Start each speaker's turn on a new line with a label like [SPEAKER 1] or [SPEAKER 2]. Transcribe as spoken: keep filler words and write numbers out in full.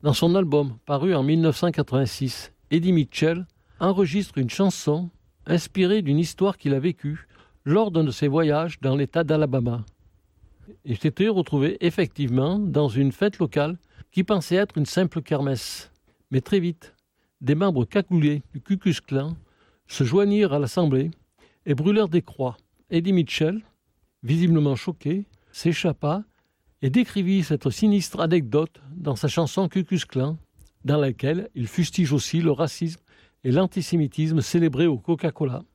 [SPEAKER 1] Dans son album paru en mille neuf cent quatre-vingt-six, Eddie Mitchell enregistre une chanson inspirée d'une histoire qu'il a vécue lors d'un de ses voyages dans l'État d'Alabama. Il s'était retrouvé effectivement dans une fête locale qui pensait être une simple kermesse. Mais très vite, des membres cagoulés du Ku Klux Klan se joignirent à l'assemblée et brûlèrent des croix. Eddie Mitchell, visiblement choqué, s'échappa et décrivit cette sinistre anecdote dans sa chanson Ku Klux Klan, dans laquelle il fustige aussi le racisme et l'antisémitisme célébrés au Coca-Cola.